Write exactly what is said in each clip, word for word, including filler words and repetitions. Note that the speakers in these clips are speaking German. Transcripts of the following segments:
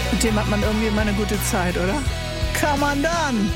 Mit dem hat man irgendwie immer eine gute Zeit, oder? Come on dann!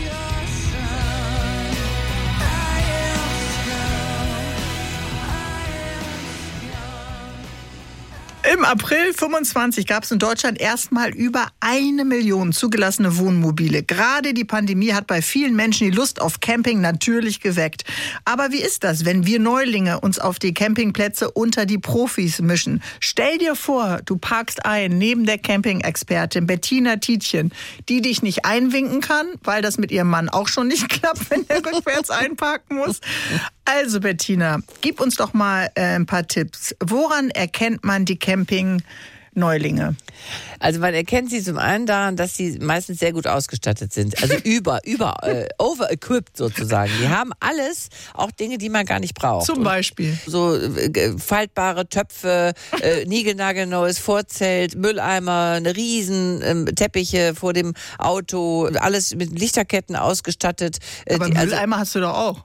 Im April fünfundzwanzig gab es in Deutschland erstmal über eine Million zugelassene Wohnmobile. Gerade die Pandemie hat bei vielen Menschen die Lust auf Camping natürlich geweckt. Aber wie ist das, wenn wir Neulinge uns auf die Campingplätze unter die Profis mischen? Stell dir vor, du parkst ein neben der Camping-Expertin Bettina Tietjen, die dich nicht einwinken kann, weil das mit ihrem Mann auch schon nicht klappt, wenn er rückwärts einparken muss. Also Bettina, gib uns doch mal äh, ein paar Tipps. Woran erkennt man die Camping-Neulinge? Also man erkennt sie zum einen daran, dass sie meistens sehr gut ausgestattet sind. Also über, über, äh, over-equipped sozusagen. Die haben alles, auch Dinge, die man gar nicht braucht. Zum Beispiel? Und so äh, faltbare Töpfe, äh, niegelnagelneues Vorzelt, Mülleimer, eine riesen äh, Teppiche vor dem Auto, alles mit Lichterketten ausgestattet. Äh, Aber die, Mülleimer also, hast du doch auch.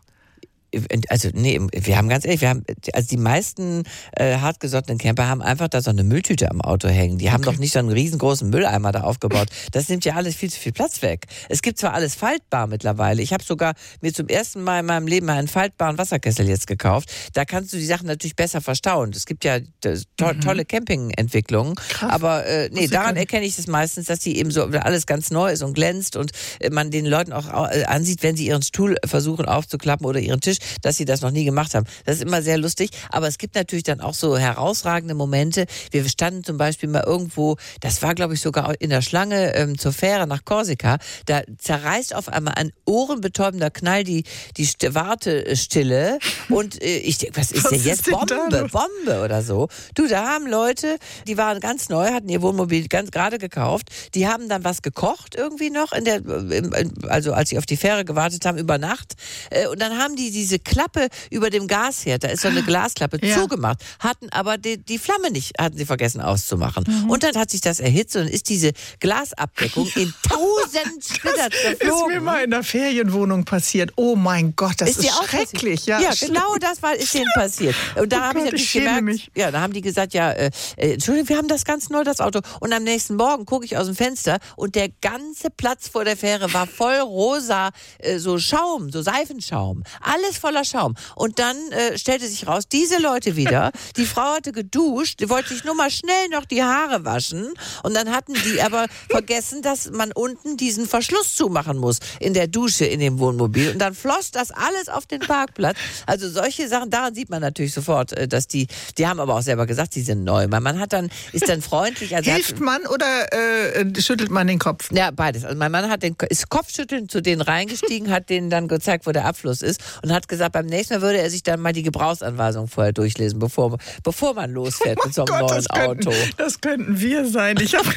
Also nee, wir haben ganz ehrlich, wir haben, also die meisten äh, hartgesottenen Camper haben einfach da so eine Mülltüte am Auto hängen. Die haben Okay. doch nicht so einen riesengroßen Mülleimer da aufgebaut. Das nimmt ja alles viel zu viel Platz weg. Es gibt zwar alles faltbar mittlerweile. Ich habe sogar mir zum ersten Mal in meinem Leben einen faltbaren Wasserkessel jetzt gekauft. Da kannst du die Sachen natürlich besser verstauen. Es gibt ja to- mhm. tolle Camping-Entwicklungen. Krass. Aber äh, nee, daran erkenne ich es meistens, dass die eben so alles ganz neu ist und glänzt und äh, man den Leuten auch äh, ansieht, wenn sie ihren Stuhl versuchen aufzuklappen oder ihren Tisch, dass sie das noch nie gemacht haben. Das ist immer sehr lustig, aber es gibt natürlich dann auch so herausragende Momente. Wir standen zum Beispiel mal irgendwo, das war glaube ich sogar in der Schlange ähm, zur Fähre nach Korsika, da zerreißt auf einmal ein ohrenbetäubender Knall die, die St- Wartestille und äh, ich denke, was ist was denn jetzt? Ist denn Bombe, Bombe oder so. Du, da haben Leute, die waren ganz neu, hatten ihr Wohnmobil ganz gerade gekauft, die haben dann was gekocht irgendwie noch, in der, also als sie auf die Fähre gewartet haben, über Nacht äh, und dann haben die diese Klappe über dem Gasherd, da ist so eine Glasklappe, ja. zugemacht, hatten aber die, die Flamme nicht, hatten sie vergessen auszumachen. Mhm. Und dann hat sich das erhitzt und ist diese Glasabdeckung in tausend Splitter zerflogen. Ist mir mal in der Ferienwohnung passiert. Oh mein Gott, das ist, ist schrecklich. Ja, ja genau das war, ist denen passiert. Und da oh habe ich natürlich ich gemerkt, mich. ja, da haben die gesagt, ja, äh, Entschuldigung, wir haben das ganz neu, das Auto. Und am nächsten Morgen gucke ich aus dem Fenster und der ganze Platz vor der Fähre war voll rosa, äh, so Schaum, so Seifenschaum. Alles voller Schaum. Und dann äh, stellte sich raus, diese Leute wieder, die Frau hatte geduscht, die wollte sich nur mal schnell noch die Haare waschen und dann hatten die aber vergessen, dass man unten diesen Verschluss zumachen muss in der Dusche in dem Wohnmobil und dann floss das alles auf den Parkplatz. Also solche Sachen, daran sieht man natürlich sofort, dass die, die haben aber auch selber gesagt, die sind neu. Man hat dann, ist dann freundlich. Also hilft hat, man oder äh, schüttelt man den Kopf? Ja, beides. Also mein Mann hat den, ist Kopfschütteln zu denen reingestiegen, hat denen dann gezeigt, wo der Abfluss ist und hat gesagt, beim nächsten Mal würde er sich dann mal die Gebrauchsanweisung vorher durchlesen, bevor, bevor man losfährt oh mit so einem Gott, neuen das könnten, Auto. Das könnten wir sein. Ich hab,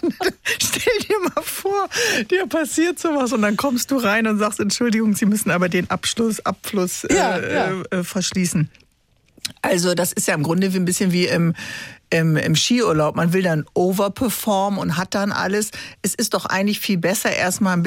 stell dir mal vor, dir passiert sowas und dann kommst du rein und sagst, Entschuldigung, Sie müssen aber den Abschluss, Abfluss ja, äh, ja. Äh, verschließen. Also das ist ja im Grunde wie ein bisschen wie im, im, im Skiurlaub. Man will dann overperformen und hat dann alles. Es ist doch eigentlich viel besser, erstmal ein